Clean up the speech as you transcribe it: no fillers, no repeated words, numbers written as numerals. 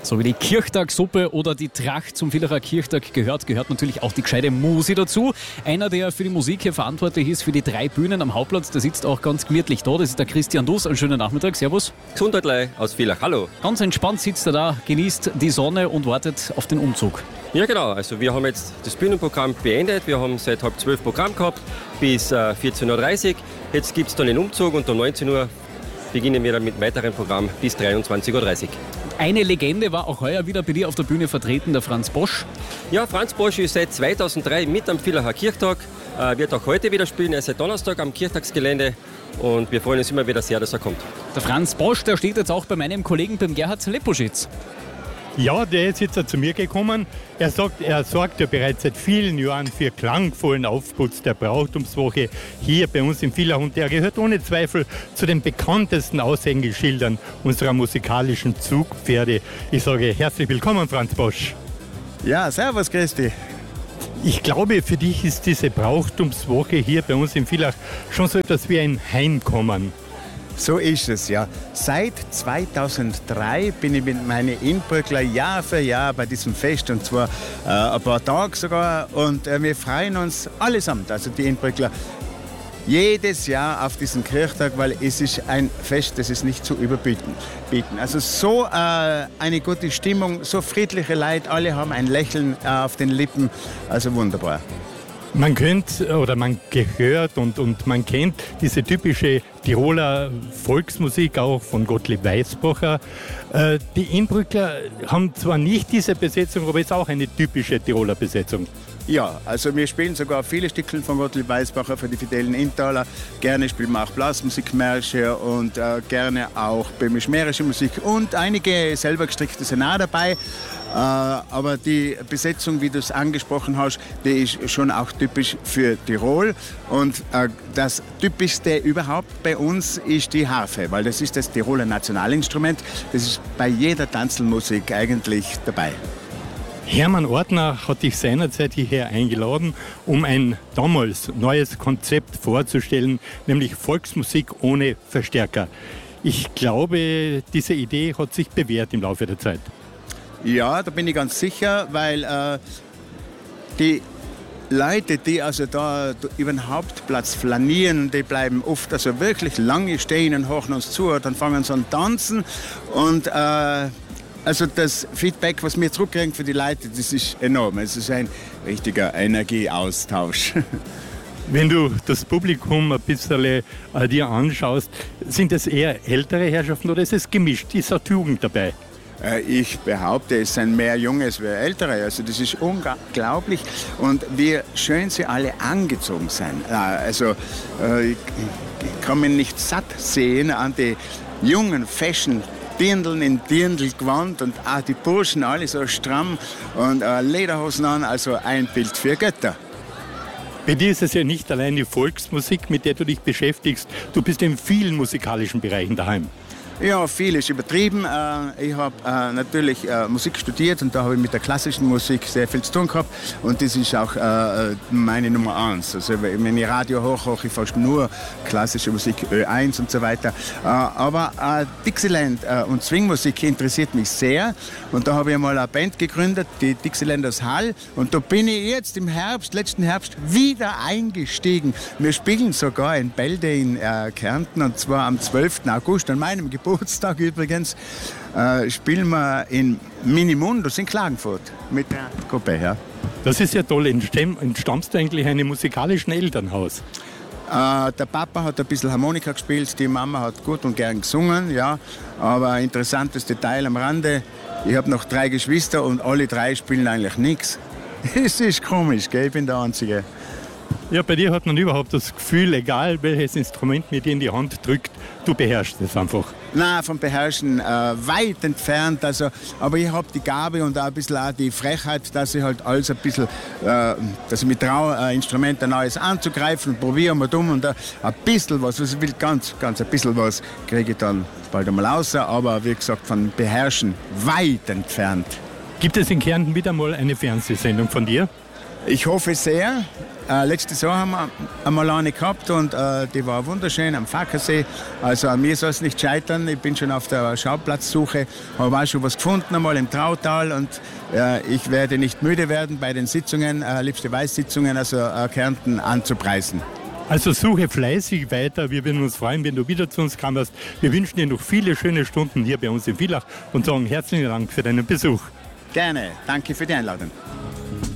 So wie die Kirchtagssuppe oder die Tracht zum Villacher Kirchtag gehört natürlich auch die gescheite Musi dazu. Einer, der für die Musik hier verantwortlich ist, für die 3 Bühnen am Hauptplatz, der sitzt auch ganz gemütlich da. Das ist der Christian Dus. Einen schönen Nachmittag. Servus. Gesundheit aus Villach. Hallo. Ganz entspannt sitzt er da, genießt die Sonne und wartet auf den Umzug. Ja, genau. Also wir haben jetzt das Bühnenprogramm beendet. Wir haben seit 11:30 Programm gehabt bis 14:30 Uhr. Jetzt gibt es dann den Umzug und um 19 Uhr beginnen wir dann mit weiteren Programm bis 23:30 Uhr. Eine Legende war auch heuer wieder bei dir auf der Bühne vertreten, der Franz Bosch. Ja, Franz Bosch ist seit 2003 mit am Villacher Kirchtag, wird auch heute wieder spielen. Er ist seit Donnerstag am Kirchtagsgelände und wir freuen uns immer wieder sehr, dass er kommt. Der Franz Bosch, der steht jetzt auch bei meinem Kollegen, beim Gerhard Leposchitz. Ja, der ist jetzt zu mir gekommen. Er sagt, er sorgt ja bereits seit vielen Jahren für klangvollen Aufputz der Brauchtumswoche hier bei uns im Villach. Und der gehört ohne Zweifel zu den bekanntesten Aushängeschildern unserer musikalischen Zugpferde. Ich sage herzlich willkommen, Franz Bosch. Ja, servus, Christi. Ich glaube, für dich ist diese Brauchtumswoche hier bei uns im Villach schon so etwas wie ein Heimkommen. So ist es, ja. Seit 2003 bin ich mit meinen Inbrückler Jahr für Jahr bei diesem Fest, und zwar ein paar Tage sogar. Und wir freuen uns allesamt, also die Inbrückler, jedes Jahr auf diesen Kirchtag, weil es ist ein Fest, das ist nicht zu überbieten. Also so eine gute Stimmung, so friedliche Leute, alle haben ein Lächeln auf den Lippen, also wunderbar. Man könnte oder man gehört und man kennt diese typische Tiroler Volksmusik auch von Gottlieb Weisbacher. Die Inbrückler haben zwar nicht diese Besetzung, aber es ist auch eine typische Tiroler Besetzung. Ja, also wir spielen sogar viele Stückchen von Gottlieb Weisbacher für die Fidelen Inntaler. Gerne spielen wir auch Blasmusikmärsche und gerne auch böhmisch-mährische Musik. Und einige selber gestrickte sind auch dabei. Aber die Besetzung, wie du es angesprochen hast, die ist schon auch typisch für Tirol. Und das Typischste überhaupt bei uns ist die Harfe, weil das ist das Tiroler Nationalinstrument. Das ist bei jeder Tanzelmusik eigentlich dabei. Hermann Ortner hat dich seinerzeit hierher eingeladen, um ein damals neues Konzept vorzustellen, nämlich Volksmusik ohne Verstärker. Ich glaube, diese Idee hat sich bewährt im Laufe der Zeit. Ja, da bin ich ganz sicher, weil die Leute, die also da über den Hauptplatz flanieren, die bleiben oft also wirklich lange stehen und horchen uns zu. Dann fangen sie an zu tanzen und also das Feedback, was wir zurückkriegen für die Leute, das ist enorm. Es ist ein richtiger Energieaustausch. Wenn du das Publikum ein bisschen dir anschaust, sind es eher ältere Herrschaften oder ist es gemischt? Ist auch Jugend dabei? Ich behaupte, es sind mehr Junge als Ältere. Also das ist unglaublich. Und wie schön sie alle angezogen sind. Also ich kann mich nicht satt sehen an die jungen Fashion Dirndln in Dirndlgewand und auch die Burschen alle so stramm und Lederhosen an, also ein Bild für Götter. Bei dir ist es ja nicht allein die Volksmusik, mit der du dich beschäftigst. Du bist in vielen musikalischen Bereichen daheim. Ja, viel ist übertrieben. Ich habe natürlich Musik studiert und da habe ich mit der klassischen Musik sehr viel zu tun gehabt. Und das ist auch meine Nummer 1. Also wenn ich Radio hochkoche, ich fast nur klassische Musik, Ö1 und so weiter. Aber Dixieland und Swingmusik interessiert mich sehr. Und da habe ich mal eine Band gegründet, die Dixielanders Hall. Und da bin ich jetzt im Herbst, letzten Herbst, wieder eingestiegen. Wir spielen sogar in Bälde in Kärnten, und zwar am 12. August, an meinem Geburtstag übrigens, spielen wir in Minimundus in Klagenfurt mit der Gruppe. Ja. Das ist ja toll. Entstammst du eigentlich einem musikalischen Elternhaus? Der Papa hat ein bisschen Harmonika gespielt, die Mama hat gut und gern gesungen. Ja. Aber ein interessantes Detail am Rande, ich habe noch 3 Geschwister und alle 3 spielen eigentlich nichts. Es ist komisch, gell? Ich bin der Einzige. Ja, bei dir hat man überhaupt das Gefühl, egal welches Instrument mir dir in die Hand drückt, du beherrschst es einfach. Nein, vom Beherrschen weit entfernt. Also, aber ich habe die Gabe und auch ein bisschen auch die Frechheit, dass ich halt alles ein bisschen, dass ich mich traue, ein Instrument ein neues anzugreifen und probiere mal dumm und ein bisschen was, also ich will ganz ein bisschen was, kriege ich dann bald einmal raus. Aber wie gesagt, von Beherrschen weit entfernt. Gibt es in Kärnten wieder mal eine Fernsehsendung von dir? Ich hoffe sehr. Letztes Jahr haben wir einmal eine gehabt und die war wunderschön am Fackersee. Also an mir soll es nicht scheitern. Ich bin schon auf der Schauplatzsuche, habe auch schon was gefunden, einmal im Trautal. Und ich werde nicht müde werden, bei den Sitzungen, liebste Weißsitzungen, also Kärnten anzupreisen. Also suche fleißig weiter. Wir würden uns freuen, wenn du wieder zu uns kommst. Wir wünschen dir noch viele schöne Stunden hier bei uns in Villach und sagen herzlichen Dank für deinen Besuch. Gerne. Danke für die Einladung.